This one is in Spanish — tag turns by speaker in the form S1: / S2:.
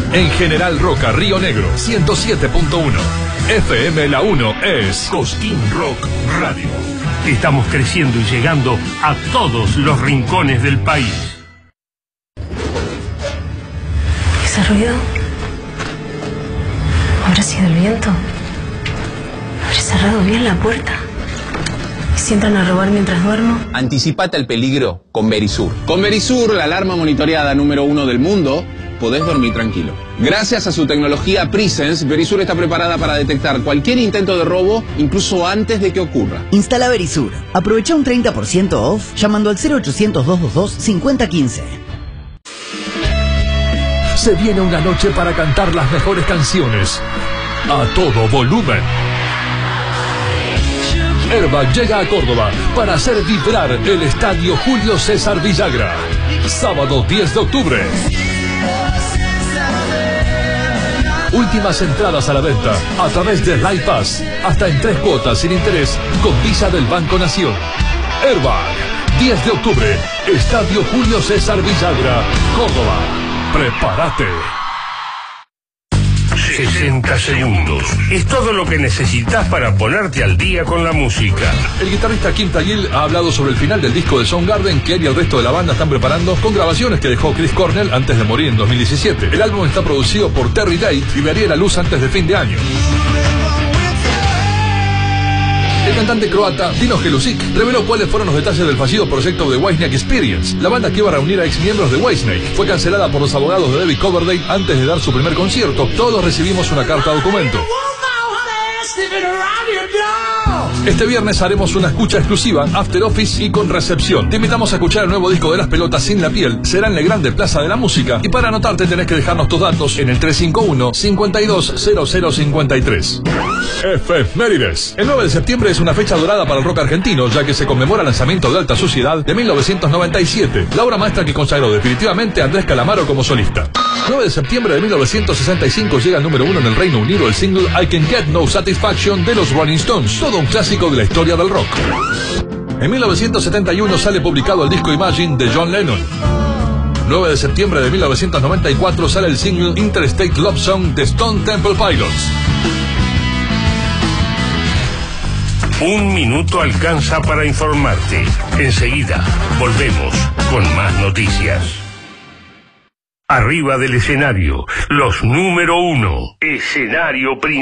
S1: En General Roca, Río Negro, 107.1. FM La 1 es Cosquín Rock Radio.
S2: Estamos creciendo y llegando a todos los rincones del país.
S3: ¿Ese ruido? ¿Habrá sido el viento? ¿Habré cerrado bien la puerta? ¿Y si entran a robar mientras duermo?
S4: Anticipate al peligro con Verisur. Con Verisur, la alarma monitoreada número 1 del mundo, podés dormir tranquilo. Gracias a su tecnología Presence, Verisur está preparada para detectar cualquier intento de robo, incluso antes de que ocurra.
S5: Instala Verisur. Aprovecha un 30% off llamando al 0800-222-5015.
S1: Se viene una noche para cantar las mejores canciones a todo volumen. Airbag llega a Córdoba para hacer vibrar el estadio Julio César Villagra. Sábado 10 de octubre. Últimas entradas a la venta a través de Live Pass, hasta en 3 cuotas sin interés con Visa del Banco Nación. Airbag, 10 de octubre, Estadio Julio César Villagra, Córdoba. ¡Prepárate!
S2: 60 segundos. Es todo lo que necesitas para ponerte al día con la música.
S1: El guitarrista Kim Thayil ha hablado sobre el final del disco de Soundgarden que él y el resto de la banda están preparando con grabaciones que dejó Chris Cornell antes de morir en 2017. El álbum está producido por Terry Day y vería la luz antes de fin de año. El cantante croata Dino Gelusic reveló cuáles fueron los detalles del fallido proyecto de Whitesnake Experience, la banda que iba a reunir a ex miembros de Whitesnake. Fue cancelada por los abogados de David Coverdale antes de dar su primer concierto. Todos recibimos una carta documento. Este viernes haremos una escucha exclusiva, After Office y con recepción. Te invitamos a escuchar el nuevo disco de Las Pelotas Sin la Piel. Será en la Grande Plaza de la Música. Y para anotarte tenés que dejarnos tus datos en el 351-520053. Efemérides. El 9 de septiembre es una fecha dorada para el rock argentino, ya que se conmemora el lanzamiento de Alta Suciedad de 1997, la obra maestra que consagró definitivamente a Andrés Calamaro como solista. 9 de septiembre de 1965 llega al número 1 en el Reino Unido el single I Can Get No Satisfaction de los Rolling Stones, todo un clásico de la historia del rock. En 1971 sale publicado el disco Imagine de John Lennon. 9 de septiembre de 1994 sale el single Interstate Love Song de Stone Temple Pilots.
S2: Un minuto alcanza para informarte. Enseguida volvemos con más noticias. Arriba del escenario, los número 1. Escenario principal.